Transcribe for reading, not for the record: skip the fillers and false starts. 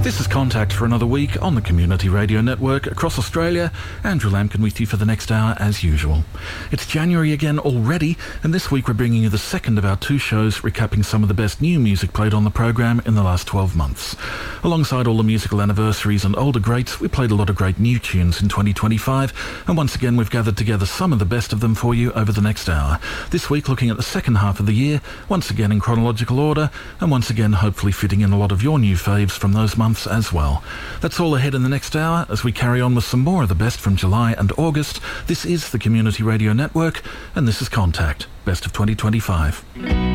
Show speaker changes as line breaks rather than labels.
This is Contact for another week on the Community Radio Network across Australia. Andrew Lampkin with you for the next hour as usual. It's January again already, and this week we're bringing you the second of our two shows recapping some of the best new music played on the program in the last 12 months. Alongside all the musical anniversaries and older greats, we played a lot of great new tunes in 2025, and once again we've gathered together some of the best of them for you over the next hour. This week looking at the second half of the year, once again in chronological order, and once again hopefully fitting in a lot of your new faves from those months as well. That's all ahead in the next hour as we carry on with some more of the best from July and August. This is the Community Radio Network, and this is Contact, Best of 2025.